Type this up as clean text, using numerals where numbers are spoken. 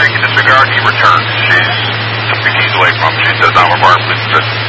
You can disregard. He returns. She took the keys away from him. She says, I'm a bar. Please.